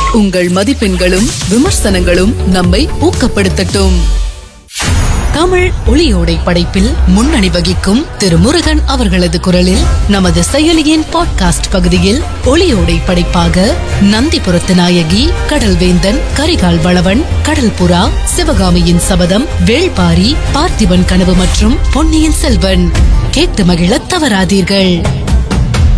உங்கள் மதிப்பெண்களும் விமர்சனங்களும் நம்மை ஊக்கப்படுத்தட்டும். தமிழ் ஒளியோடை படைப்பில் முன்னணி வகிக்கும் திரு முருகன் அவர்களது குரலில் நமது செயலியின் பாட்காஸ்ட் பகுதியில் ஒளியோடை படைப்பாக நந்திபுரத்து நாயகி, கடல்வேந்தன், கரிகால் வளவன், கடல் புறா, சிவகாமியின் சபதம், வேள்பாரி, பார்த்திபன் கனவு மற்றும் பொன்னியின் செல்வன் கேட்டு மகிழ தவறாதீர்கள்.